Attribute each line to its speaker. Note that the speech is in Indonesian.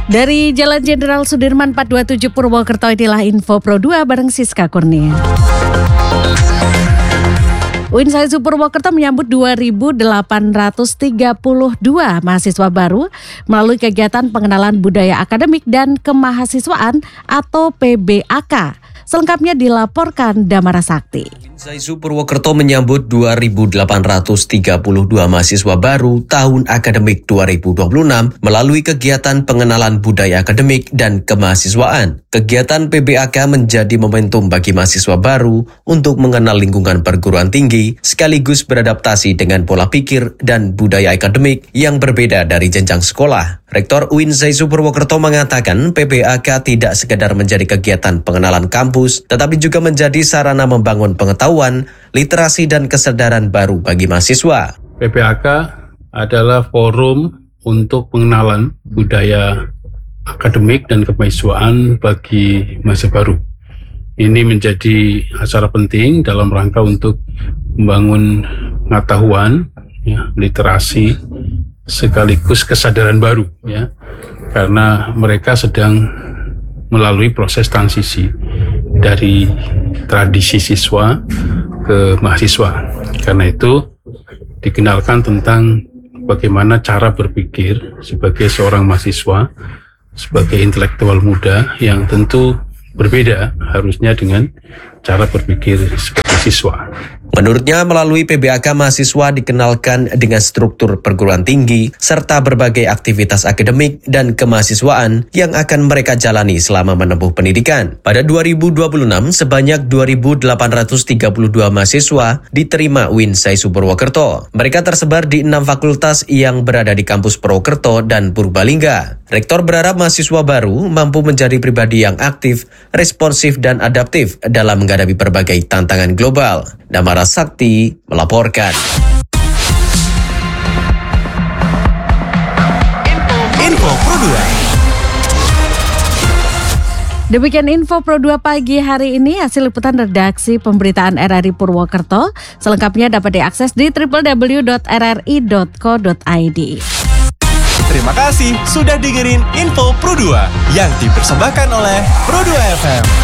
Speaker 1: Dari Jalan Jenderal Sudirman 427 Purwokerto, inilah Info Pro 2 bareng Siska Kurnia. UIN Saizu Purwokerto menyambut 2.832 mahasiswa baru melalui kegiatan pengenalan budaya akademik dan kemahasiswaan atau PBAK. Selengkapnya dilaporkan Damara Sakti.
Speaker 2: Saizu Purwokerto menyambut 2.832 mahasiswa baru tahun akademik 2026 melalui kegiatan pengenalan budaya akademik dan kemahasiswaan. Kegiatan PBAK menjadi momentum bagi mahasiswa baru untuk mengenal lingkungan perguruan tinggi sekaligus beradaptasi dengan pola pikir dan budaya akademik yang berbeda dari jenjang sekolah. Rektor UIN Saizu Purwokerto mengatakan PBAK tidak sekedar menjadi kegiatan pengenalan kampus, tetapi juga menjadi sarana membangun pengetahuan, literasi dan kesadaran baru bagi mahasiswa.
Speaker 3: PBAK adalah forum untuk pengenalan budaya akademik dan kemahasiswaan bagi mahasiswa baru. Ini menjadi acara penting dalam rangka untuk membangun pengetahuan, literasi, sekaligus kesadaran baru, karena mereka sedang melalui proses transisi dari tradisi siswa ke mahasiswa. Karena itu dikenalkan tentang bagaimana cara berpikir sebagai seorang mahasiswa, sebagai intelektual muda yang tentu berbeda harusnya dengan cara berpikir sebagai siswa.
Speaker 2: Menurutnya, melalui PBAK mahasiswa dikenalkan dengan struktur perguruan tinggi serta berbagai aktivitas akademik dan kemahasiswaan yang akan mereka jalani selama menempuh pendidikan. Pada 2026, sebanyak 2.832 mahasiswa diterima UIN Saizu Purwokerto. Mereka tersebar di 6 fakultas yang berada di kampus Purwokerto dan Purbalingga. Rektor berharap mahasiswa baru mampu menjadi pribadi yang aktif, responsif, dan adaptif dalam menghadapi berbagai tantangan global. Damara Sakti melaporkan.
Speaker 4: Info Pro 2.
Speaker 1: Demikian Info Pro 2 pagi hari ini, hasil liputan redaksi pemberitaan RRI Purwokerto. Selengkapnya dapat diakses di www.rri.co.id.
Speaker 4: Terima kasih sudah dengerin Info Pro 2 yang dipersembahkan oleh Pro 2 FM.